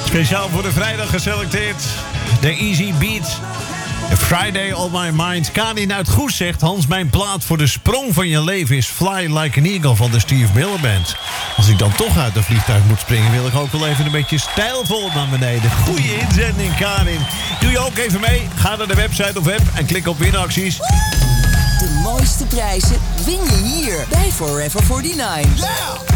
Speciaal voor de vrijdag geselecteerd. De Easy Beats. Friday on my mind. Karin uit Goes zegt... Hans, mijn plaat voor de sprong van je leven is Fly Like an Eagle van de Steve Miller Band. Als ik dan toch uit een vliegtuig moet springen... wil ik ook wel even een beetje stijlvol naar beneden. Goeie inzending, Karin. Doe je ook even mee? Ga naar de website of web en klik op winacties. De mooiste prijzen win je hier bij Forever 49. Yeah!